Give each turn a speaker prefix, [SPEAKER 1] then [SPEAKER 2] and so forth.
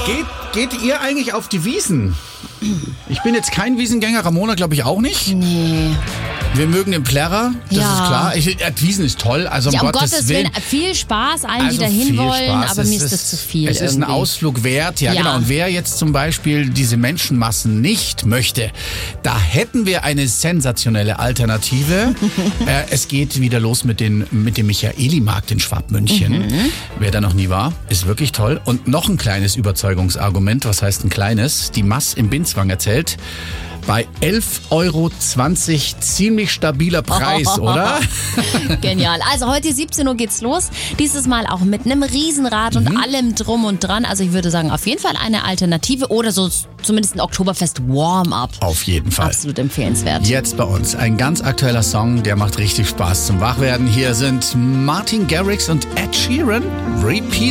[SPEAKER 1] Geht ihr eigentlich auf die Wiesn? Ich bin jetzt kein Wiesengänger, Ramona glaube ich auch nicht.
[SPEAKER 2] Nee.
[SPEAKER 1] Wir mögen den Plärrer, das
[SPEAKER 2] Ja.
[SPEAKER 1] ist klar. Wiesn ist toll, also
[SPEAKER 2] Ja,
[SPEAKER 1] um Gottes Willen.
[SPEAKER 2] Viel Spaß allen, die
[SPEAKER 1] Also
[SPEAKER 2] da
[SPEAKER 1] viel
[SPEAKER 2] hinwollen,
[SPEAKER 1] Spaß.
[SPEAKER 2] aber mir ist das zu viel.
[SPEAKER 1] Es ist ein
[SPEAKER 2] irgendwie.
[SPEAKER 1] Ausflug wert, ja
[SPEAKER 2] Ja.
[SPEAKER 1] genau. Und wer jetzt zum Beispiel diese Menschenmassen nicht möchte, da hätten wir eine sensationelle Alternative. Es geht wieder los mit dem Michaeli-Markt in Schwabmünchen. Wer da noch nie war, ist wirklich toll. Und noch ein kleines Überzeugungsargument, was heißt ein kleines? Die Mass im Binzwang erzählt, bei 11,20 € ziemlich stabiler Preis, oder?
[SPEAKER 2] Genial. Also heute 17 Uhr geht's los. Dieses Mal auch mit einem Riesenrad und allem drum und dran. Also ich würde sagen, auf jeden Fall eine Alternative oder so zumindest ein Oktoberfest Warm-up.
[SPEAKER 1] Auf jeden Fall.
[SPEAKER 2] Absolut empfehlenswert.
[SPEAKER 1] Jetzt bei uns ein ganz aktueller Song, der macht richtig Spaß zum Wachwerden. Hier sind Martin Garrix und Ed Sheeran. Repeat.